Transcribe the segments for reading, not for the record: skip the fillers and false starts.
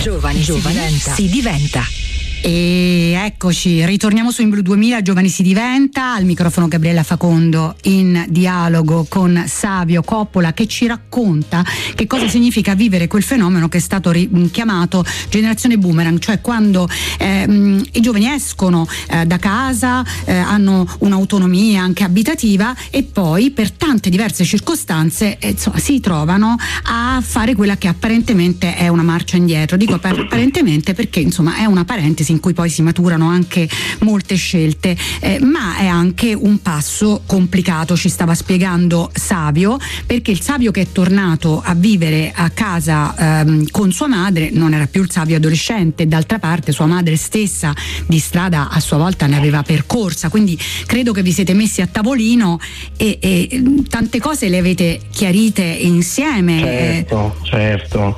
Giovani si diventa. E eccoci, ritorniamo su In Blu 2000, Giovani si diventa, al microfono Gabriella Facondo in dialogo con Savio Coppola, che ci racconta che cosa significa vivere quel fenomeno che è stato chiamato generazione boomerang, cioè quando i giovani escono da casa, hanno un'autonomia anche abitativa e poi per tante diverse circostanze si trovano a fare quella che apparentemente è una marcia indietro. Dico apparentemente perché insomma è una parentesi in cui poi si maturano anche molte scelte, ma è anche un passo complicato, ci stava spiegando Savio, perché il Savio che è tornato a vivere a casa con sua madre non era più il Savio adolescente, d'altra parte sua madre stessa di strada a sua volta ne aveva percorsa, quindi credo che vi siete messi a tavolino e tante cose le avete chiarite insieme. Certo.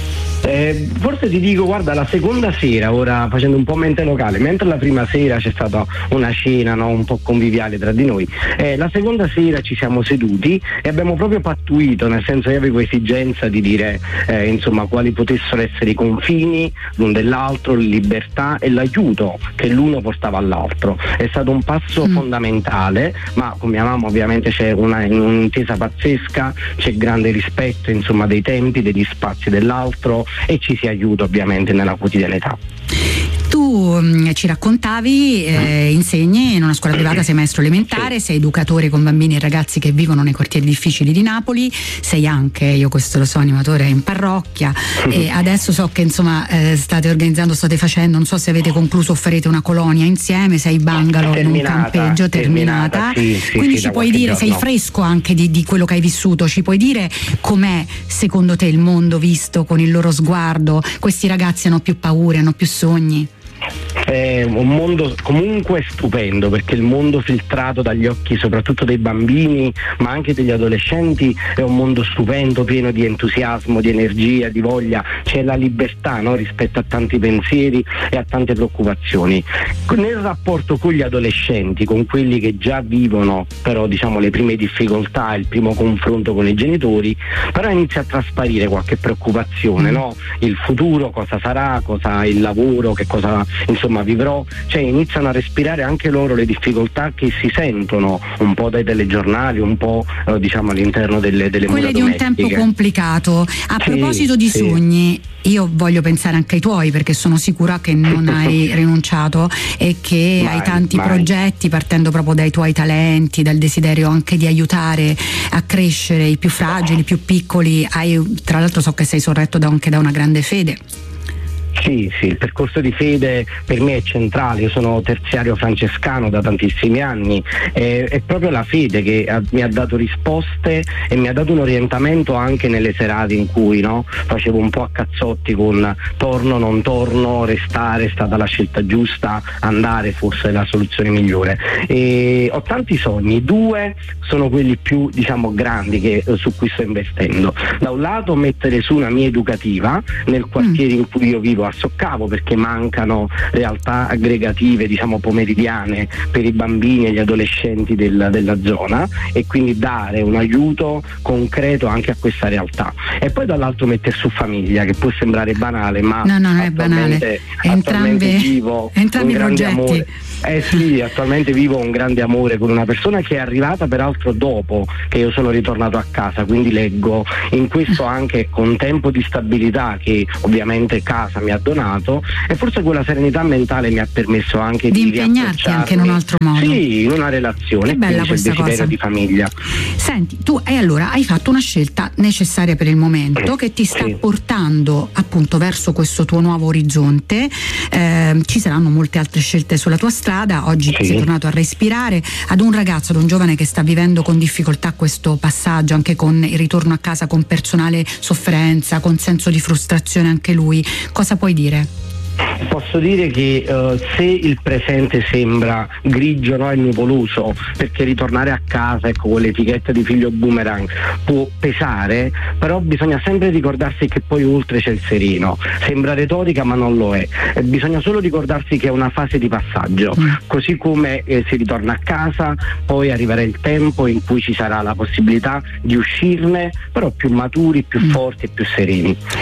Forse ti dico, guarda, la seconda sera, ora facendo un po' mente locale, mentre la prima sera c'è stata una cena, no, un po' conviviale tra di noi, la seconda sera ci siamo seduti e abbiamo proprio pattuito, nel senso io avevo esigenza di dire insomma quali potessero essere i confini l'un dell'altro, la libertà e l'aiuto che l'uno portava all'altro. È stato un passo fondamentale, ma con mia mamma ovviamente c'è un'intesa pazzesca, c'è grande rispetto insomma dei tempi, degli spazi dell'altro e ci si aiuta ovviamente nella quotidianità. Tu ci raccontavi, insegni in una scuola privata, sei maestro elementare, sei educatore con bambini e ragazzi che vivono nei quartieri difficili di Napoli, sei anche, io questo lo so, animatore in parrocchia e adesso so che insomma state facendo, non so se avete concluso o farete una colonia insieme, sei bungalow in un campeggio, terminata. Quindi ci puoi dire, sei fresco anche di quello che hai vissuto, ci puoi dire com'è secondo te il mondo visto con il loro sguardo? Questi ragazzi hanno più paure, hanno più sogni? È un mondo comunque stupendo, perché il mondo filtrato dagli occhi soprattutto dei bambini ma anche degli adolescenti è un mondo stupendo, pieno di entusiasmo, di energia, di voglia, c'è la libertà, no? Rispetto a tanti pensieri e a tante preoccupazioni. Nel rapporto con gli adolescenti, con quelli che già vivono però diciamo le prime difficoltà, il primo confronto con i genitori, però inizia a trasparire qualche preoccupazione, no? Il futuro, cosa sarà, il lavoro, che cosa insomma vivrò, cioè iniziano a respirare anche loro le difficoltà che si sentono un po' dai telegiornali, un po' diciamo all'interno delle quelle mura di un domestiche. tempo complicato. A proposito di sogni, io voglio pensare anche ai tuoi, perché sono sicura che non hai rinunciato e che hai tanti progetti, partendo proprio dai tuoi talenti, dal desiderio anche di aiutare a crescere i più fragili, i più piccoli. Tra l'altro so che sei sorretto anche da una grande fede. Sì, il percorso di fede per me è centrale, io sono terziario francescano da tantissimi anni, è proprio la fede che mi ha dato risposte e mi ha dato un orientamento anche nelle serate in cui facevo un po' a cazzotti con torno, non torno, restare, è stata la scelta giusta, andare forse è la soluzione migliore. E ho tanti sogni, 2 sono quelli più grandi su cui sto investendo. Da un lato mettere su una mia educativa nel quartiere in cui io vivo a Soccavo, perché mancano realtà aggregative pomeridiane per i bambini e gli adolescenti della zona, e quindi dare un aiuto concreto anche a questa realtà. E poi dall'altro mettere su famiglia, che può sembrare banale, ma non è banale, attualmente vivo entrambi un grande progetti. amore. Sì, attualmente vivo un grande amore con una persona che è arrivata peraltro dopo che io sono ritornato a casa, quindi leggo in questo anche con tempo di stabilità che ovviamente casa mi ha donato, e forse quella serenità mentale mi ha permesso anche di impegnarti anche in un altro modo. Sì, in una relazione. Che bella questa il desiderio cosa di famiglia. Senti, tu allora hai fatto una scelta necessaria per il momento che ti sta portando appunto verso questo tuo nuovo orizzonte. Ci saranno molte altre scelte sulla tua strada. Oggi sei tornato a respirare. Ad un ragazzo, ad un giovane che sta vivendo con difficoltà questo passaggio, anche con il ritorno a casa con personale sofferenza, con senso di frustrazione anche lui, cosa puoi dire? Posso dire che se il presente sembra grigio e nuvoloso, perché ritornare a casa, con l'etichetta di figlio boomerang, può pesare, però bisogna sempre ricordarsi che poi oltre c'è il sereno. Sembra retorica ma non lo è, bisogna solo ricordarsi che è una fase di passaggio, così come si ritorna a casa, poi arriverà il tempo in cui ci sarà la possibilità di uscirne, però più maturi, più forti e più sereni.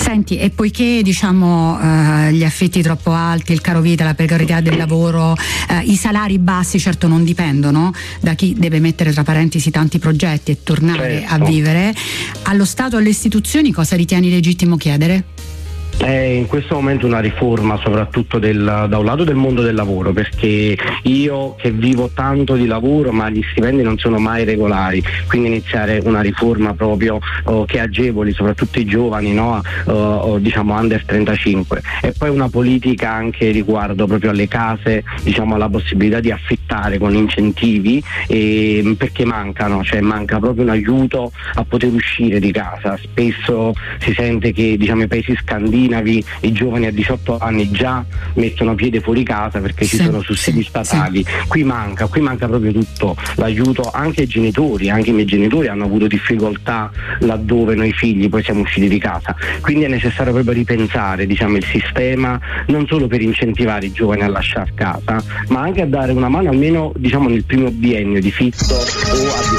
Senti, e poiché gli affitti troppo alti, il caro vita, la precarietà del lavoro, i salari bassi certo non dipendono da chi deve mettere tra parentesi tanti progetti e tornare a vivere, allo Stato e alle istituzioni cosa ritieni legittimo chiedere? In questo momento una riforma soprattutto da un lato del mondo del lavoro, perché io che vivo tanto di lavoro ma gli stipendi non sono mai regolari, quindi iniziare una riforma proprio che agevoli soprattutto i giovani, no? Under 35, e poi una politica anche riguardo proprio alle case, alla possibilità di affittare con incentivi, perché manca proprio un aiuto a poter uscire di casa. Spesso si sente che i paesi scandinavi i giovani a 18 anni già mettono piede fuori casa perché ci sono sussidi statali. Qui manca proprio tutto l'aiuto, anche ai genitori, anche i miei genitori hanno avuto difficoltà laddove noi figli poi siamo usciti di casa, quindi è necessario proprio ripensare il sistema, non solo per incentivare i giovani a lasciare casa, ma anche a dare una mano almeno nel primo biennio di fitto o